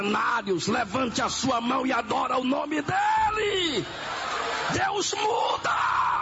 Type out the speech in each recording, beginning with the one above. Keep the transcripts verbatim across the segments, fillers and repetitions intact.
Levante a sua mão e adora o nome dele. Deus muda.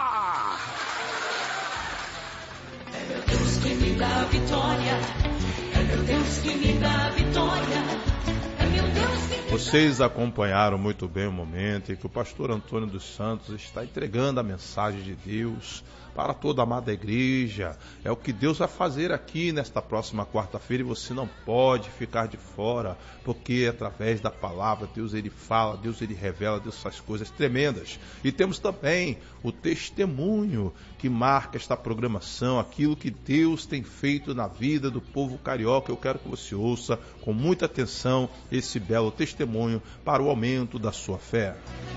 É meu Deus que me dá a vitória. É meu Deus que me dá a vitória. É meu Deus que me... Vocês acompanharam muito bem o momento em que o pastor Antônio dos Santos está entregando a mensagem de Deus para toda a amada igreja. É o que Deus vai fazer aqui nesta próxima quarta-feira e você não pode ficar de fora, porque através da palavra Deus ele fala, Deus ele revela, Deus faz coisas tremendas. E temos também o testemunho que marca esta programação, aquilo que Deus tem feito na vida do povo carioca. Eu quero que você ouça com muita atenção esse belo testemunho para o aumento da sua fé.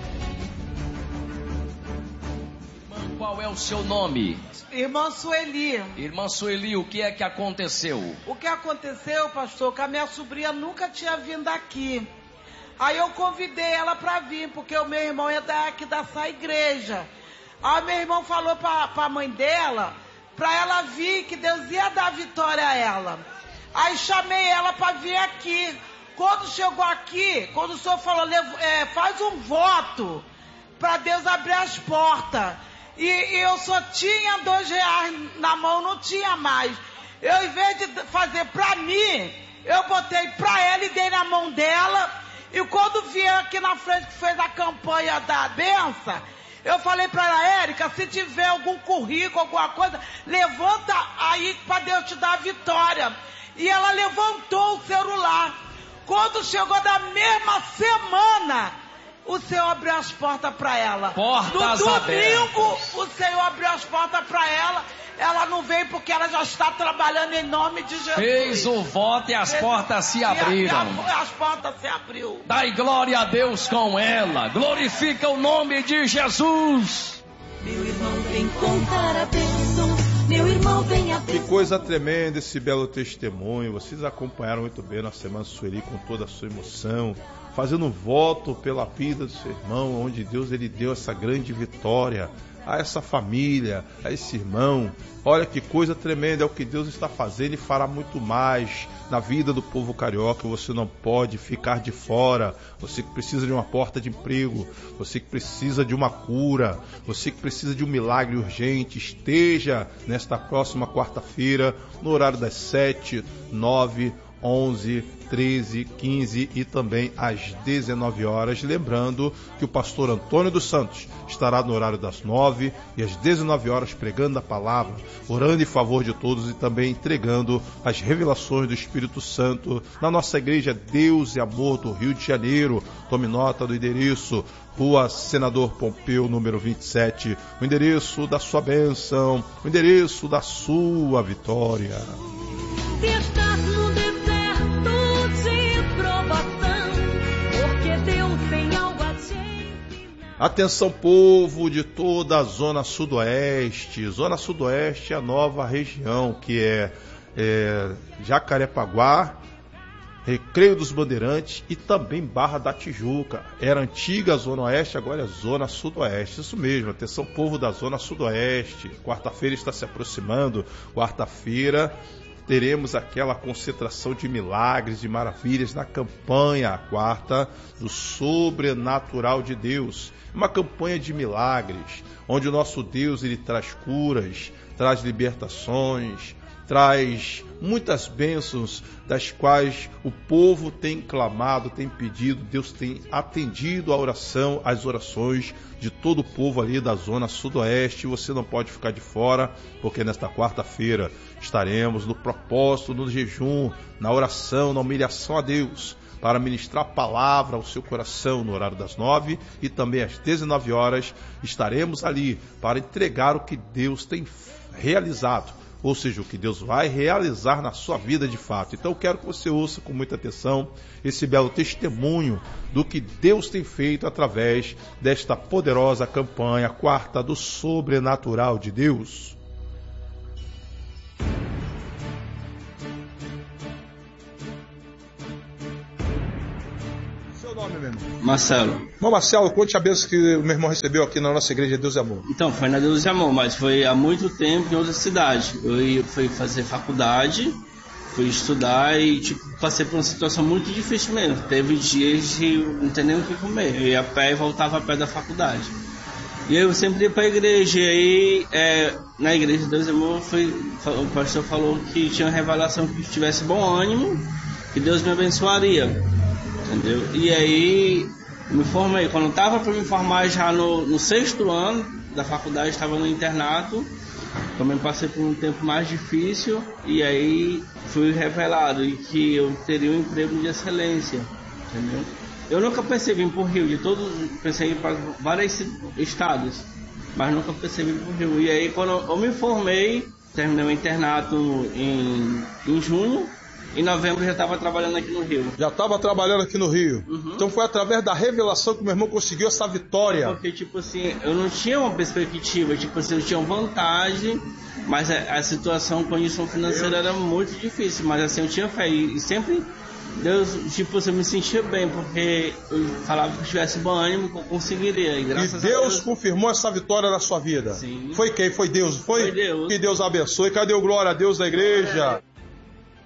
Qual é o seu nome? Irmã Sueli. Irmã Sueli, o que é que aconteceu? O que aconteceu, pastor, que a minha sobrinha nunca tinha vindo aqui. Aí eu convidei ela para vir, porque o meu irmão é daqui dessa igreja. Aí meu irmão falou para a mãe dela, para ela vir, que Deus ia dar vitória a ela. Aí chamei ela para vir aqui. Quando chegou aqui, quando o senhor falou, é, faz um voto para Deus abrir as portas. E, e eu só tinha dois reais na mão, não tinha mais. Eu, em vez de fazer pra mim, eu botei pra ela e dei na mão dela. E quando vier aqui na frente que fez a campanha da benção, eu falei pra ela, Érica, se tiver algum currículo, alguma coisa, levanta aí pra Deus te dar a vitória. E ela levantou o celular. Quando chegou da mesma semana, o Senhor abriu as portas para ela. Portas no domingo, abertas. O Senhor abriu as portas para ela. Ela não veio porque ela já está trabalhando em nome de Jesus. Fez o voto e as Fez, portas se e abriram. A, e a, as portas se abriu. Dai glória a Deus com ela. Glorifica o nome de Jesus. Meu irmão vem contar a bênção. Meu irmão vem a Que coisa tremenda esse belo testemunho. Vocês acompanharam muito bem na Semana Sueli com toda a sua emoção, fazendo um voto pela vida do seu irmão, onde Deus ele deu essa grande vitória a essa família, a esse irmão. Olha que coisa tremenda, é o que Deus está fazendo e fará muito mais na vida do povo carioca. Você não pode ficar de fora. Você que precisa de uma porta de emprego, você que precisa de uma cura, você que precisa de um milagre urgente, esteja nesta próxima quarta-feira, no horário das sete, nove, onze, treze, quinze e também às dezenove horas. Lembrando que o pastor Antônio dos Santos estará no horário das nove e às dezenove horas pregando a palavra, orando em favor de todos e também entregando as revelações do Espírito Santo na nossa igreja Deus e Amor do Rio de Janeiro. Tome nota do endereço: Rua Senador Pompeu, número vinte e sete, o endereço da sua bênção, o endereço da sua vitória. Estás no deserto de provação, porque Deus tem algo a te ensinar. Atenção, povo de toda a Zona Sudoeste. Zona Sudoeste é a nova região, que é, é Jacarepaguá, Recreio dos Bandeirantes e também Barra da Tijuca. Era a antiga Zona Oeste, agora é Zona Sudoeste. Isso mesmo, atenção, povo da Zona Sudoeste. Quarta-feira está se aproximando. Quarta-feira teremos aquela concentração de milagres, de maravilhas na campanha, a quarta, do Sobrenatural de Deus. Uma campanha de milagres, onde o nosso Deus ele traz curas, traz libertações, traz muitas bênçãos, das quais o povo tem clamado, tem pedido. Deus tem atendido a oração, as orações de todo o povo ali da Zona Sudoeste. Você não pode ficar de fora, porque nesta quarta-feira estaremos no propósito, no jejum, na oração, na humilhação a Deus, para ministrar a palavra ao seu coração no horário das nove e também às dezenove horas estaremos ali para entregar o que Deus tem realizado, ou seja, o que Deus vai realizar na sua vida de fato. Então eu quero que você ouça com muita atenção esse belo testemunho do que Deus tem feito através desta poderosa campanha, quarta do Sobrenatural de Deus. Seu nome, meu irmão? Marcelo. Irmão Marcelo, conte a bênção que o meu irmão recebeu aqui na nossa igreja Deus e Amor. Então, foi na Deus e Amor, mas foi há muito tempo em outra cidade. Eu fui fazer faculdade fui estudar e, tipo, passei por uma situação muito difícil mesmo. Teve dias de não ter nem o que comer. Eu ia a pé e voltava a pé da faculdade. E eu sempre ia para a igreja. E aí, é, na igreja de Deus Irmãos, foi, o pastor falou que tinha uma revelação que tivesse bom ânimo, que Deus me abençoaria. Entendeu? E aí, me formei. Quando eu estava para me formar já no, no sexto ano da faculdade, estava no internato. Também passei por um tempo mais difícil e aí fui revelado e que eu teria um emprego de excelência, entendeu? Eu nunca pensei em vir para o Rio, de todos, pensei em ir para vários estados, mas nunca pensei em vir para o Rio. E aí quando eu me formei, terminei o internato em, em junho, em novembro já estava trabalhando aqui no Rio. Já estava trabalhando aqui no Rio. Uhum. Então foi através da revelação que meu irmão conseguiu essa vitória. Porque, tipo assim, eu não tinha uma perspectiva, tipo assim, eu tinha vantagem, mas a, a situação, a condição financeira era muito difícil, mas assim, eu tinha fé e sempre Deus, tipo assim, eu me sentia bem, porque eu falava que eu tivesse bom ânimo, que eu conseguiria. E, graças e Deus, a Deus confirmou essa vitória na sua vida. Sim. Foi quem? Foi Deus? Foi? Foi Deus. Que Deus abençoe. Cadê o glória a Deus da igreja? É.